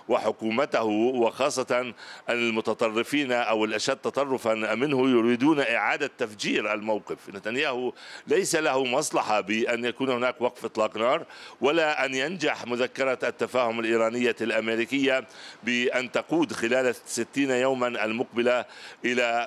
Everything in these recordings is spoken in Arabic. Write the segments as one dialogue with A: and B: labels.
A: وحكومته، وخاصة المتطرفين أو الأشد تطرفا منه يريدون إعادة تفجير الموقف. نتنياهو ليس له مصلحة بأن يكون هناك وقف إطلاق نار، ولا أن ينجح مذكرة التفاهم الإيرانية الأمريكية بأن تقود خلال 60 يوما المقبلة إلى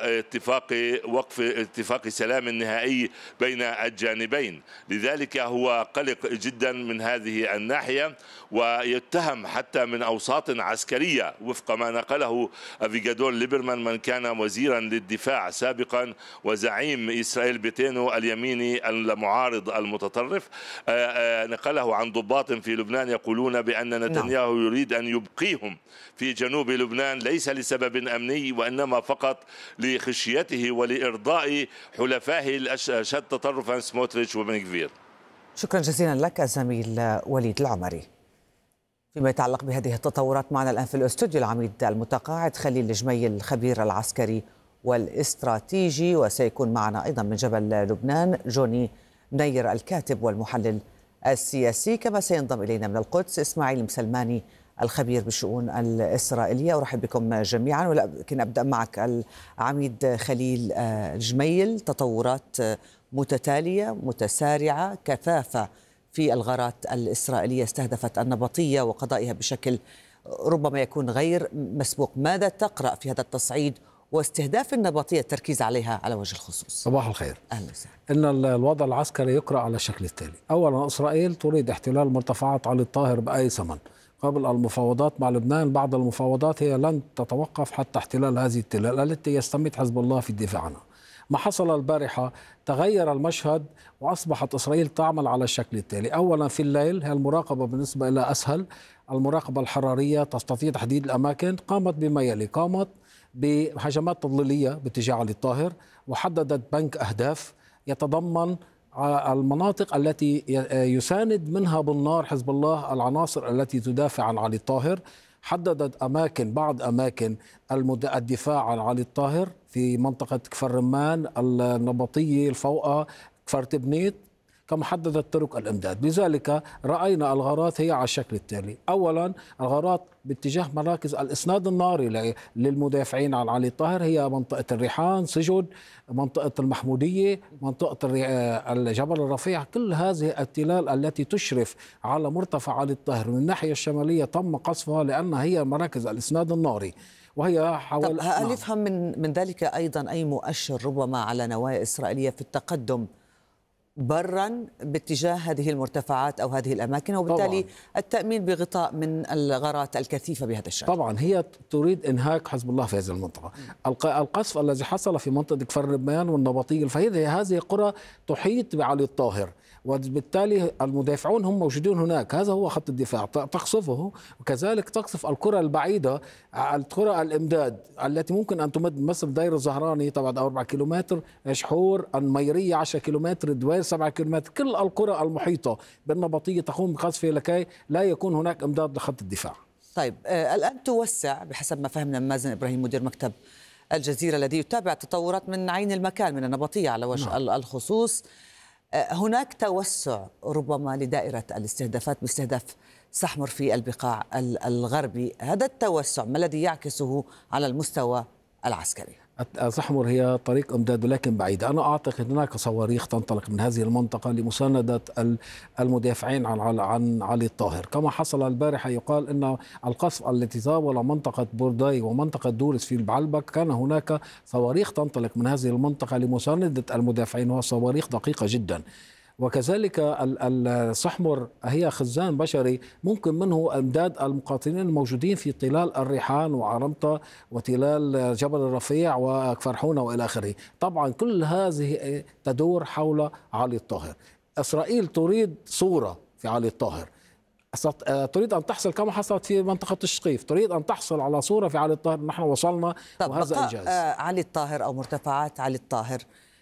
A: اتفاق سلام نهائي بين الجانبين. لذلك هو قلق جدا من هذه الناحية، ويتهم حتى من أوساط عسكرية وفق ما نقله أفيغادور ليبرمان من كان وزيرا للدفاع سابقا وزعيم إسرائيل بيتينو اليميني المعارض المتطرف، نقله عن ضباط في لبنان يقولون بأن نتنياهو يريد أن يبقيهم في جنوب لبنان ليس لسبب أمني، وإنما فقط لخشيته ولإرضاء حلفائه الأشد تطرفا سموتريتش وبن غفير.
B: شكرا جزيلا لك زميل وليد العمري. فيما يتعلق بهذه التطورات، معنا الآن في الاستوديو العميد المتقاعد خليل الجميل الخبير العسكري والاستراتيجي، وسيكون معنا أيضا من جبل لبنان جوني منير الكاتب والمحلل السياسي، كما سينضم إلينا من القدس إسماعيل مسلماني الخبير بالشؤون الإسرائيلية. أرحب بكم جميعا، ولكن أبدأ معك العميد خليل الجميل. تطورات متتالية متسارعة كثافة في الغارات الإسرائيلية استهدفت النبطية وقضائها بشكل ربما يكون غير مسبوق. ماذا تقرأ في هذا التصعيد واستهداف النبطية التركيز عليها على وجه الخصوص؟
C: صباح الخير.
B: أهلا وسهلا.
C: إن الوضع العسكري يقرأ على الشكل التالي: أولا، إسرائيل تريد احتلال مرتفعات علي الطاهر بأي ثمن. قبل المفاوضات مع لبنان، بعض المفاوضات هي لن تتوقف حتى احتلال هذه التلال التي يستمد حزب الله في الدفاع عنها. ما حصل البارحة تغير المشهد، وأصبحت إسرائيل تعمل على الشكل التالي: أولا، في الليل هي المراقبة بالنسبة إلى أسهل، المراقبة الحرارية تستطيع تحديد الأماكن. قامت بما يلي: قامت بهجمات تضليلية باتجاه علي الطاهر، وحددت بنك أهداف يتضمن المناطق التي يساند منها بالنار حزب الله العناصر التي تدافع عن علي الطاهر. حددت بعض أماكن الدفاع عن علي الطاهر في منطقة كفر رمان، النبطية، الفوقة، كفر تبنيت، كما حددت طرق الإمداد. لذلك رأينا الغارات هي على الشكل التالي: أولا، الغارات باتجاه مراكز الإسناد الناري للمدافعين عن علي الطاهر هي منطقة الريحان، سجد، منطقة المحمودية، منطقة الجبل الرفيع. كل هذه التلال التي تشرف على مرتفع علي الطاهر من الناحية الشمالية تم قصفها لأنها هي مراكز الإسناد الناري، وهي
B: حوالي. هل يفهم من ذلك أيضا أي مؤشر ربما على نوايا إسرائيلية في التقدم برا باتجاه هذه المرتفعات أو هذه الأماكن، وبالتالي طبعاً التأمين بغطاء من الغارات الكثيفة بهذا الشكل؟ طبعا
C: هي تريد إنهاك حزب الله في هذه المنطقة. القصف الذي حصل في منطقة كفر رمان والنبطية الفهيدة، هذه قرى تحيط بعلي الطاهر، وبالتالي المدافعون هم موجودون هناك. هذا هو خط الدفاع، تقصفه، وكذلك تقصف القرى البعيدة، القرى الإمداد التي ممكن أن تمد مثل دير الزهراني طبعا 4 كيلومتر، شحور، الميرية 10 كيلومتر، دوير 7 كيلومتر. كل القرى المحيطة بالنبطية تقوم بقصفها لكي لا يكون هناك إمداد لخط الدفاع.
B: طيب، الآن توسع بحسب ما فهمنا من مازن إبراهيم مدير مكتب الجزيرة الذي يتابع التطورات من عين المكان من النبطية على وجه الخصوص. هناك توسع ربما لدائرة الاستهدافات باستهداف سحمر في البقاع الغربي. هذا التوسع ما الذي يعكسه على المستوى العسكري؟
C: سحمر هي طريق امداد لكن بعيدة. أنا أعتقد هناك صواريخ تنطلق من هذه المنطقة لمساندة المدافعين عن علي الطاهر، كما حصل البارحة. يقال أن القصف التي تناول منطقة بورداي ومنطقة دورس في البعلبك كان هناك صواريخ تنطلق من هذه المنطقة لمساندة المدافعين، وهي صواريخ دقيقة جدا. وكذلك السحمر هي خزان بشري ممكن منه امداد المقاتلين الموجودين في تلال الريحان وعرمطة وتلال جبل الرفيع وكفرحونة والى اخره. طبعا كل هذه تدور حول علي الطاهر. اسرائيل تريد صورة في علي الطاهر، تريد أن تحصل كما حصلت في منطقة الشقيف، تريد أن تحصل على صورة في علي الطاهر. نحن وصلنا وهذا إنجاز.
B: علي الطاهر أو مرتفعات علي الطاهر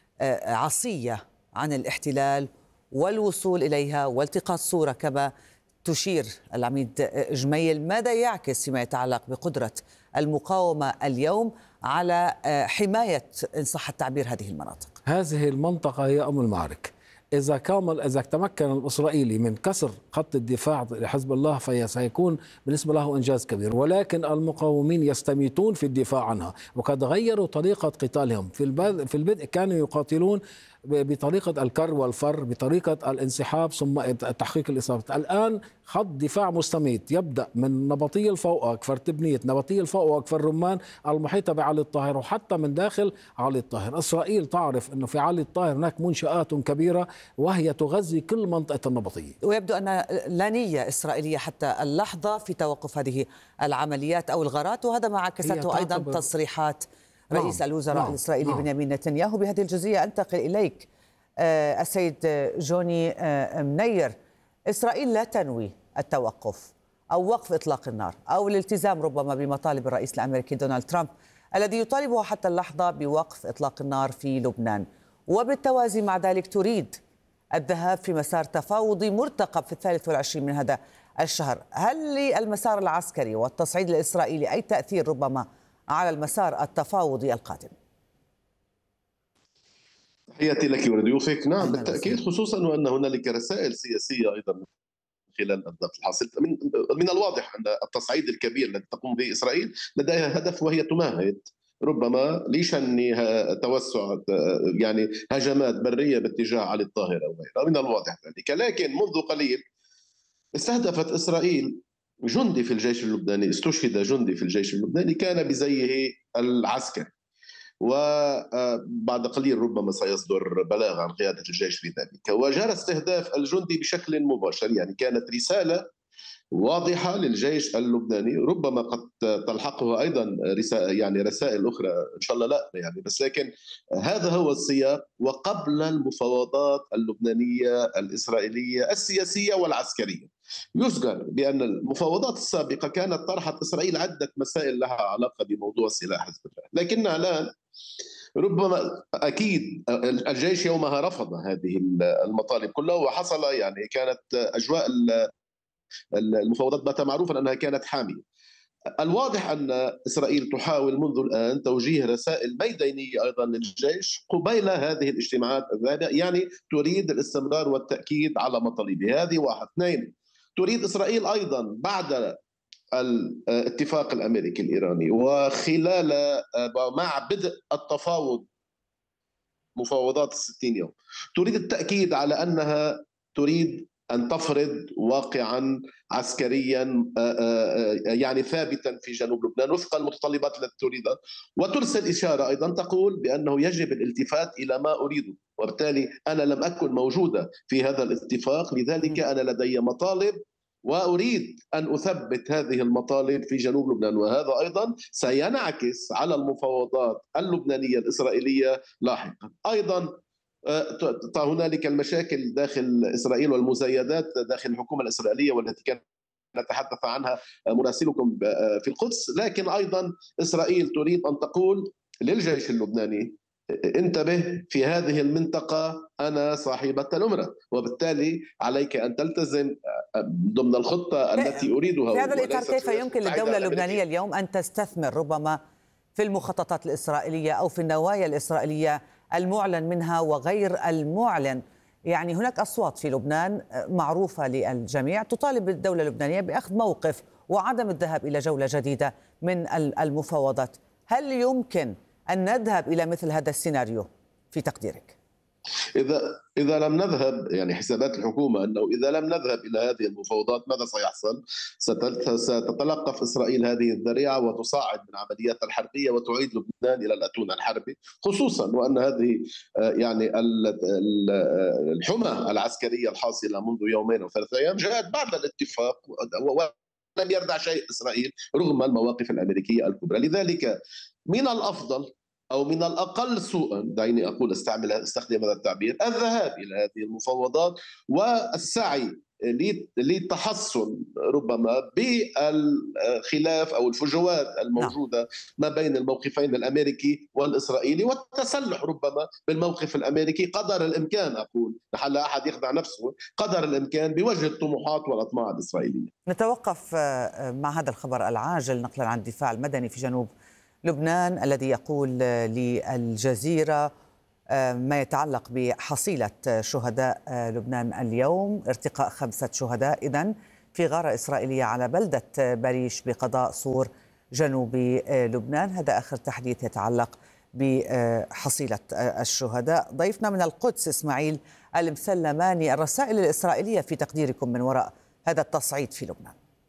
B: عصية عن الاحتلال والوصول إليها والتقاط صورة كما تشير العميد جميل. ماذا يعكس فيما يتعلق بقدرة المقاومة اليوم على حماية إن صح التعبير هذه المناطق؟
C: هذه المنطقة هي أم المعركة. إذا تمكن الإسرائيلي من كسر خط الدفاع لحزب الله فسيكون بالنسبة له إنجاز كبير، ولكن المقاومين يستميتون في الدفاع عنها، وقد غيروا طريقة قتالهم. في البدء كانوا يقاتلون بطريقة الكر والفر، بطريقة الانسحاب ثم تحقيق الإصابة. الآن خط دفاع مستميت يبدأ من نبطي الفوق كفر تبنيت، نبطي الفوق كفر رمان المحيطة بعلي الطاهر، وحتى من داخل علي الطاهر. إسرائيل تعرف أنه في علي الطاهر هناك منشآت كبيرة وهي تغذي كل منطقة النبطية،
B: ويبدو أن لا نية إسرائيلية حتى اللحظة في توقف هذه العمليات أو الغارات، وهذا ما عكسته أيضا تصريحات رئيس الوزراء الإسرائيلي بنيامين نتنياهو. بهذه الجزئية أنتقل إليك السيد جوني منير. إسرائيل لا تنوي التوقف أو وقف إطلاق النار أو الالتزام ربما بمطالب الرئيس الأمريكي دونالد ترامب الذي يطالبه حتى اللحظة بوقف إطلاق النار في لبنان، وبالتوازي مع ذلك تريد الذهاب في مسار تفاوضي مرتقب في 23 من هذا الشهر. هل للمسار العسكري والتصعيد الإسرائيلي أي تأثير ربما على المسار التفاوضي القادم؟
D: تحياتي لك ولضيوفك. نعم بالتأكيد، خصوصا وأن هنالك رسائل سياسية أيضا خلال الضغط الحاصل. من الواضح أن التصعيد الكبير الذي تقوم به إسرائيل لديها هدف، وهي تمهد ربما لشن توسع يعني هجمات برية باتجاه علي الطاهر أو غيرها، من الواضح ذلك. لكن منذ قليل استهدفت إسرائيل جندي في الجيش اللبناني، استشهد جندي في الجيش اللبناني كان بزيه العسكري، وبعد قليل ربما سيصدر بلاغ عن قيادة الجيش في ذلك. وجرى استهداف الجندي بشكل مباشر، يعني كانت رسالة واضحة للجيش اللبناني، ربما قد تلحقه أيضا يعني رسائل أخرى إن شاء الله لا يعني، بس لكن هذا هو السياق. وقبل المفاوضات اللبنانية الإسرائيلية السياسية والعسكرية، يذكر بأن المفاوضات السابقة كانت طرحت إسرائيل عدة مسائل لها علاقة بموضوع سلاح حزب الله، لكنها الآن ربما أكيد الجيش يومها رفض هذه المطالب كلها، وحصل يعني كانت أجواء المفاوضات بات معروفا أنها كانت حامية. الواضح أن إسرائيل تحاول منذ الآن توجيه رسائل ميدانية أيضا للجيش قبيل هذه الاجتماعات الذهبية، يعني تريد الاستمرار والتأكيد على مطالبها. هذه واحد. اثنين، تريد إسرائيل أيضا بعد الاتفاق الأمريكي الإيراني وخلال مع بدء التفاوض مفاوضات 60 يوم، تريد التأكيد على أنها تريد أن تفرض واقعا عسكريا يعني ثابتا في جنوب لبنان وفق المتطلبات التي تريدها، وترسل إشارة أيضا تقول بأنه يجب الالتفات إلى ما أريده، وبالتالي أنا لم أكن موجودة في هذا الاتفاق، لذلك أنا لدي مطالب وأريد أن أثبت هذه المطالب في جنوب لبنان. وهذا أيضا سينعكس على المفاوضات اللبنانية الإسرائيلية لاحقا. أيضا هنالك المشاكل داخل إسرائيل والمزايدات داخل الحكومة الإسرائيلية والتي كان نتحدث عنها مراسلكم في القدس، لكن أيضا إسرائيل تريد أن تقول للجيش اللبناني انتبه، في هذه المنطقة أنا صاحبة الأمرة، وبالتالي عليك أن تلتزم ضمن الخطة التي أريدها.
B: في هذا الإطار كيف يمكن للدولة اللبنانية اليوم أن تستثمر ربما في المخططات الإسرائيلية أو في النوايا الإسرائيلية المعلن منها وغير المعلن؟ يعني هناك أصوات في لبنان معروفة للجميع تطالب الدولة اللبنانية بأخذ موقف وعدم الذهاب إلى جولة جديدة من المفاوضات. هل يمكن أن نذهب إلى مثل هذا السيناريو في تقديرك؟
D: إذا لم نذهب، يعني حسابات الحكومة أنه إذا لم نذهب إلى هذه المفاوضات ماذا سيحصل؟ ستتلقف إسرائيل هذه الذريعة وتصاعد من عمليات الحربية وتعيد لبنان إلى الأتون الحربي، خصوصا وأن هذه يعني الحمى العسكرية الحاصلة منذ يومين أو 3 أيام جاءت بعد الاتفاق ولم يردع شيء إسرائيل رغم المواقف الأمريكية الكبرى. لذلك من الأفضل أو من الأقل سوءا، دعيني أقول استخدم هذا التعبير، الذهاب إلى هذه المفاوضات والسعي للتحصن ربما بالخلاف أو الفجوات الموجودة ما بين الموقفين الأمريكي والإسرائيلي، والتسلح ربما بالموقف الأمريكي قدر الإمكان، أقول لعل أحد يخدع نفسه، قدر الإمكان بوجه الطموحات والأطماع الإسرائيلية.
B: نتوقف مع هذا الخبر العاجل نقلا عن الدفاع المدني في جنوب لبنان الذي يقول للجزيرة ما يتعلق بحصيلة شهداء لبنان اليوم، ارتقاء 5 شهداء إذن في غارة إسرائيلية على بلدة بريش بقضاء صور جنوب لبنان. هذا آخر تحديث يتعلق بحصيلة الشهداء. ضيفنا من القدس إسماعيل المسلماني، الرسائل الإسرائيلية في تقديركم من وراء هذا التصعيد في لبنان؟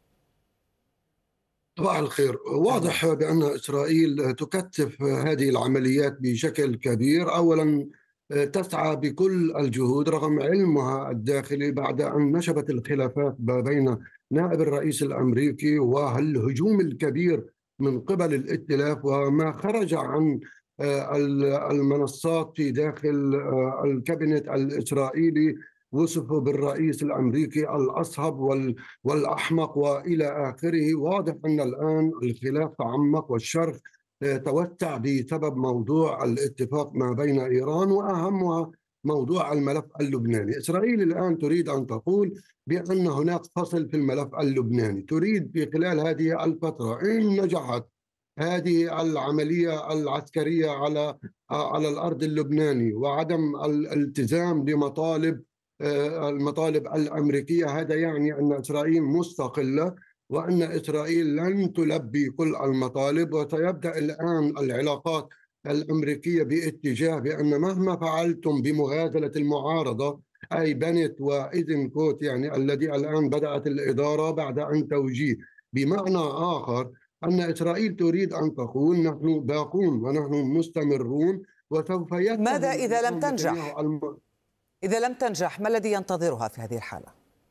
E: صباح الخير. واضح بأن إسرائيل تكثف هذه العمليات بشكل كبير. أولا تسعى بكل الجهود رغم علمها الداخلي بعد أن نشبت الخلافات بين نائب الرئيس الأمريكي والهجوم الكبير من قبل الائتلاف وما خرج عن المنصات في داخل الكابينت الإسرائيلي، وصفه بالرئيس الأمريكي الأصهب والأحمق وإلى آخره. واضح أن الآن الخلاف تعمق والشرخ توسع بسبب موضوع الاتفاق ما بين إيران وأهمها موضوع الملف اللبناني. إسرائيل الآن تريد أن تقول بأن هناك فصل في الملف اللبناني، تريد في خلال هذه الفترة إن نجحت هذه العملية العسكرية على الأرض اللبناني وعدم الالتزام بمطالب المطالب الأمريكية، هذا يعني أن إسرائيل مستقلة وأن إسرائيل لن تلبي كل المطالب، وسيبدأ الآن العلاقات الأمريكية باتجاه بأن مهما فعلتم بمغازلة المعارضة، أي بنت وإيزنكوت يعني الذي الآن بدأت الإدارة بعد أن توجيه. بمعنى آخر أن إسرائيل تريد أن تقول نحن باقون ونحن مستمرون وسوف يتم.
B: ماذا إذا لم تنجح؟ إذا لم تنجح ما الذي ينتظرها في هذه الحالة؟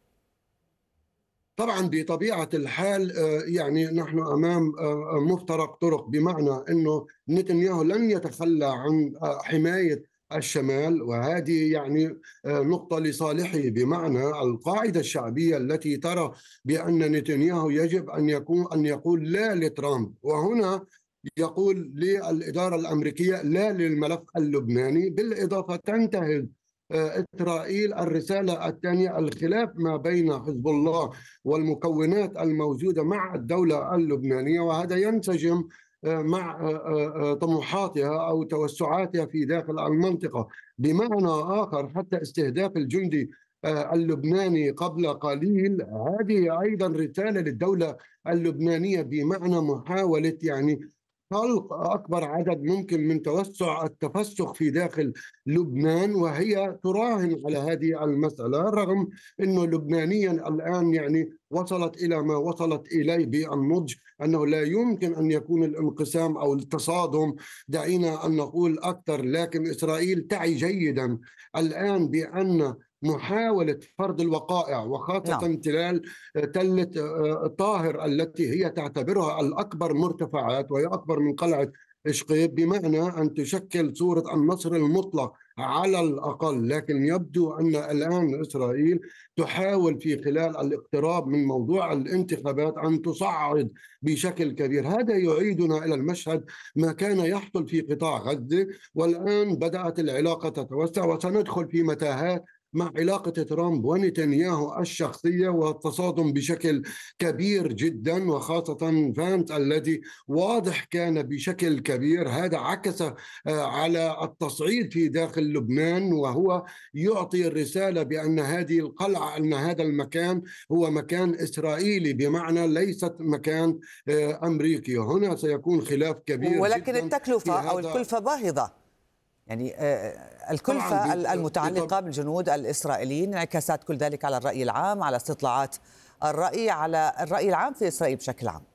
E: طبعا بطبيعة الحال يعني نحن أمام مفترق طرق، بمعنى أنه نتنياهو لن يتخلى عن حماية الشمال، وهذه يعني نقطة لصالحه، بمعنى القاعدة الشعبية التي ترى بأن نتنياهو يجب أن يقول لا لترامب، وهنا يقول للإدارة الأمريكية لا للملف اللبناني. بالإضافة تنتهز إسرائيل الرسالة الثانية، الخلاف ما بين حزب الله والمكونات الموجودة مع الدولة اللبنانية، وهذا ينسجم مع طموحاتها أو توسعاتها في داخل المنطقة. بمعنى آخر حتى استهداف الجندي اللبناني قبل قليل هذه أيضا رسالة للدولة اللبنانية، بمعنى محاولة يعني خلق أكبر عدد ممكن من توسع التفسخ في داخل لبنان، وهي تراهن على هذه المسألة رغم أنه لبنانيا الآن يعني وصلت إلى ما وصلت إليه بالنضج، أنه لا يمكن أن يكون الانقسام أو التصادم، دعينا أن نقول أكثر. لكن إسرائيل تعي جيدا الآن بأن محاولة فرض الوقائع وخاصة تلال تلة طاهر التي هي تعتبرها الأكبر مرتفعات وهي أكبر من قلعة إشقيب، بمعنى أن تشكل صورة النصر المطلق على الأقل. لكن يبدو أن الآن إسرائيل تحاول في خلال الاقتراب من موضوع الانتخابات أن تصعد بشكل كبير. هذا يعيدنا إلى المشهد ما كان يحصل في قطاع غزة، والآن بدأت العلاقة تتوسع وسندخل في متاهات مع علاقة ترامب ونتنياهو الشخصية والتصادم بشكل كبير جدا، وخاصة فانت الذي واضح كان بشكل كبير. هذا عكس على التصعيد في داخل لبنان، وهو يعطي الرسالة بأن هذه القلعة، أن هذا المكان هو مكان إسرائيلي بمعنى ليست مكان أمريكي. هنا سيكون خلاف كبير
B: ولكن
E: جداً
B: التكلفة أو الكلفة باهظة، يعني الكلفة المتعلقة بالجنود الإسرائيليين، انعكاسات كل ذلك على الرأي العام، على استطلاعات الرأي، على الرأي العام في إسرائيل بشكل عام.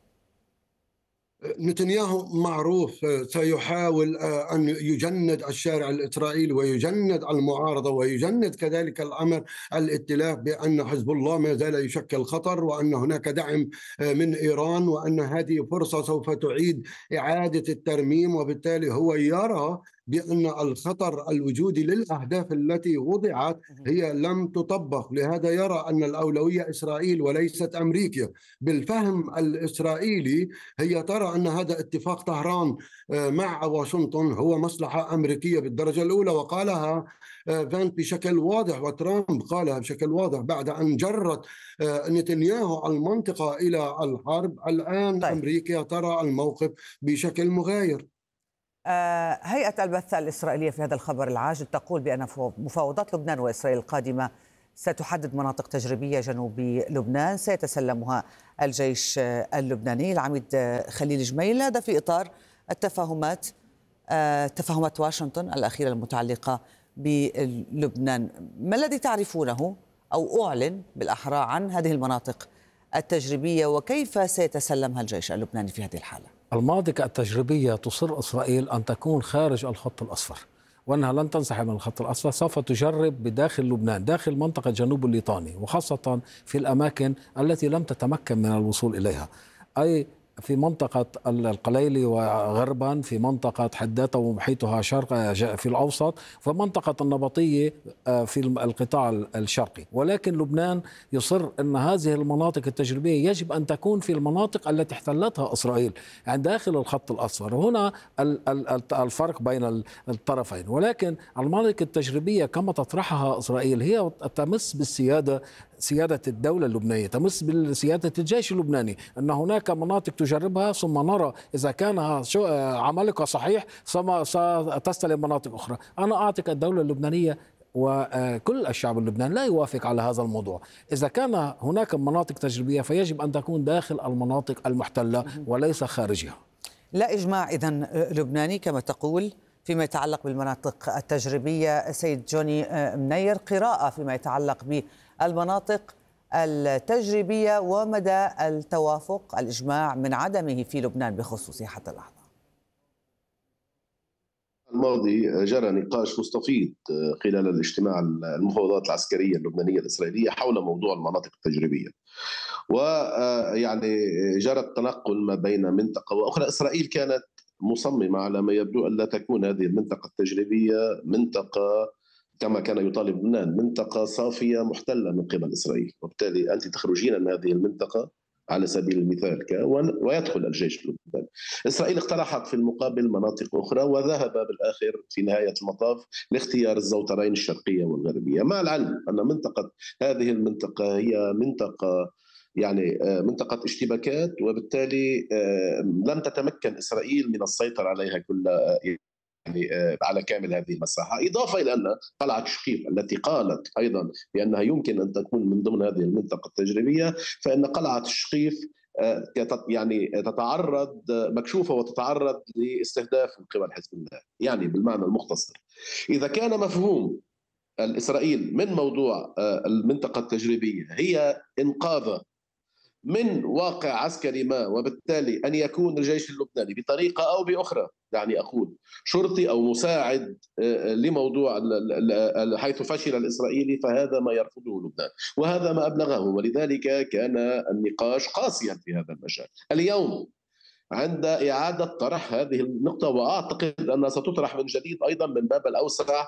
E: نتنياهو معروف سيحاول أن يجند الشارع الإسرائيلي ويجند المعارضة ويجند كذلك الأمر الائتلاف بأن حزب الله ما زال يشكل خطر، وأن هناك دعم من إيران، وأن هذه فرصة سوف تعيد إعادة الترميم. وبالتالي هو يرى بأن الخطر الوجودي للأهداف التي وضعت هي لم تطبق، لهذا يرى أن الأولوية إسرائيل وليست أمريكا. بالفهم الإسرائيلي هي ترى أن هذا اتفاق طهران مع واشنطن هو مصلحة أمريكية بالدرجة الأولى، وقالها فانت بشكل واضح وترامب قالها بشكل واضح بعد أن جرت نتنياهو المنطقة إلى الحرب. الآن أمريكا ترى الموقف بشكل مغاير.
B: هيئة البث الإسرائيلية في هذا الخبر العاجل تقول بأن مفاوضات لبنان وإسرائيل القادمة ستحدد مناطق تجريبية جنوب لبنان سيتسلمها الجيش اللبناني. العميد خليل جميل، هذا في إطار تفاهمات واشنطن الأخيرة المتعلقة بلبنان. ما الذي تعرفونه أو أعلن بالأحرى عن هذه المناطق التجريبية وكيف سيتسلمها الجيش اللبناني في هذه الحالة؟
C: المناطق التجريبية تصر إسرائيل أن تكون خارج الخط الأصفر، وأنها لن تنسحب من الخط الأصفر. سوف تجرب بداخل لبنان، داخل منطقة جنوب الليطاني، وخاصة في الأماكن التي لم تتمكن من الوصول إليها، أي في منطقة القليلي وغربا، في منطقة حداته ومحيطها شرق في الأوسط، ومنطقة النبطية في القطاع الشرقي. ولكن لبنان يصر أن هذه المناطق التجريبية يجب أن تكون في المناطق التي احتلتها إسرائيل، يعني داخل الخط الأصفر. هنا الفرق بين الطرفين. ولكن المناطق التجريبية كما تطرحها إسرائيل هي تمس سيادة الدولة اللبنانية، تمس بسيادة الجيش اللبناني، أن هناك مناطق تجربها ثم نرى إذا كان عملك صحيح ستستلم مناطق أخرى. أنا أعتقد الدولة اللبنانية وكل الشعب اللبناني لا يوافق على هذا الموضوع. إذا كان هناك مناطق تجريبية فيجب أن تكون داخل المناطق المحتلة وليس خارجها.
B: لا إجماع إذن لبناني كما تقول فيما يتعلق بالمناطق التجريبية. سيد جوني منير، قراءة فيما يتعلق بالمناطق التجريبية ومدى التوافق الإجماع من عدمه في لبنان بخصوصه حتى اللحظة.
D: الماضي جرى نقاش مستفيض خلال الاجتماع المفاوضات العسكرية اللبنانية الإسرائيلية حول موضوع المناطق التجريبية، ويعني جرى التنقل ما بين منطقة وأخرى. إسرائيل كانت مصممة على ما يبدو أن لا تكون هذه المنطقة التجريبية منطقة كما كان يطالب لبنان، منطقة صافية محتلة من قبل إسرائيل، وبالتالي أنت تخرجين من هذه المنطقة على سبيل المثال ويدخل الجيش اللبناني. إسرائيل اقترحت في المقابل مناطق أخرى وذهب بالآخر في نهاية المطاف لاختيار الزوترين الشرقية والغربية، مع العلم أن هذه المنطقة هي منطقة يعني منطقة اشتباكات، وبالتالي لم تتمكن إسرائيل من السيطرة عليها يعني على كامل هذه المساحة. إضافة إلى أن قلعة شقيق التي قالت أيضا بأنها يمكن أن تكون من ضمن هذه المنطقة التجريبية، فإن قلعة الشقيق يعني تتعرض مكشوفة وتتعرض لاستهداف من قبل حزب الله. يعني بالمعنى المختصر، إذا كان مفهوم الإسرائيل من موضوع المنطقة التجريبية هي إنقاذ من واقع عسكري ما، وبالتالي أن يكون الجيش اللبناني بطريقة أو بأخرى، يعني أقول شرطي أو مساعد لموضوع حيث فشل الإسرائيلي، فهذا ما يرفضه لبنان وهذا ما أبلغه، ولذلك كان النقاش قاسيا في هذا المجال. اليوم عند إعادة طرح هذه النقطة، وأعتقد أنها ستطرح من جديد أيضا من باب الأوسع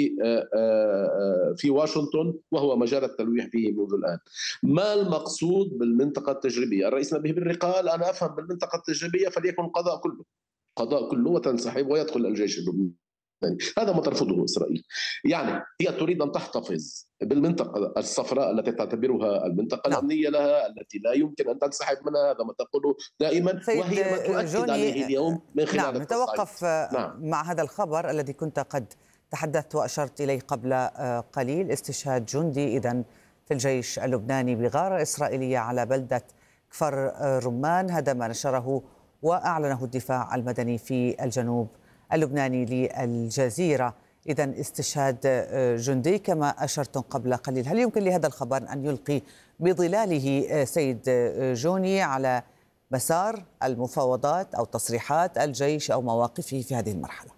D: في واشنطن، وهو مجال التلويح به منذ الآن. ما المقصود بالمنطقة التجريبية؟ الرئيس نبيه بري قال أنا أفهم بالمنطقة التجريبية فليكن قضاء كله وتنسحب ويدخل الجيش اللبناني. هذا ما ترفضه إسرائيل. يعني هي تريد أن تحتفظ بالمنطقة الصفراء التي تعتبرها المنطقة الأمنية لها، التي لا يمكن أن تنسحب منها، هذا ما تقوله دائما، وهي ما تؤكد عليه اليوم من خلال
B: نتوقف مع هذا الخبر الذي كنت قد تحدثت وأشرت إليه قبل قليل. استشهاد جندي إذن في الجيش اللبناني بغارة إسرائيلية على بلدة كفر رمان، هذا ما نشره وأعلنه الدفاع المدني في الجنوب اللبناني للجزيرة. إذن استشهاد جندي كما أشرتم قبل قليل. هل يمكن لهذا الخبر أن يلقي بظلاله سيد جوني على مسار المفاوضات أو تصريحات الجيش أو مواقفه في هذه المرحلة؟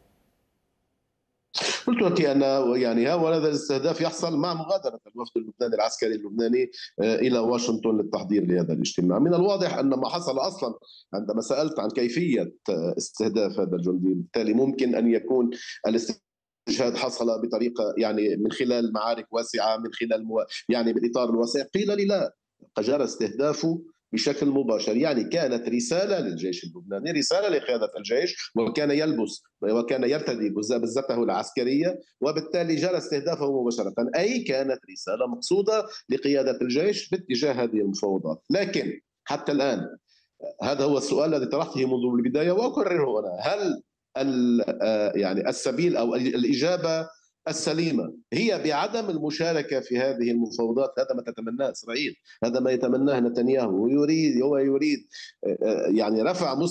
D: قلت لك أن يعني هذا الاستهداف يحصل مع مغادرة الوفد اللبناني العسكري اللبناني إلى واشنطن للتحضير لهذا الاجتماع. من الواضح أن ما حصل أصلا عندما سألت عن كيفية استهداف هذا الجندي، بالتالي ممكن أن يكون الاستشهاد حصل بطريقة يعني من خلال معارك واسعة، من خلال يعني بالإطار الواسع. قيل لي لا، جرى استهدافه بشكل مباشر، يعني كانت رسالة للجيش اللبناني، رسالة لقيادة الجيش، وكان يلبس وكان يرتدي بزته العسكرية، وبالتالي جرى استهدافه مباشرة، أي كانت رسالة مقصودة لقيادة الجيش باتجاه هذه المفاوضات. لكن حتى الآن هذا هو السؤال الذي طرحته منذ البداية وأكرره أنا، هل يعني السبيل أو الإجابة السليمة هي بعدم المشاركة في هذه المفاوضات. هذا ما تتمناه إسرائيل، هذا ما يتمناه نتنياهو، هو يريد يعني رفع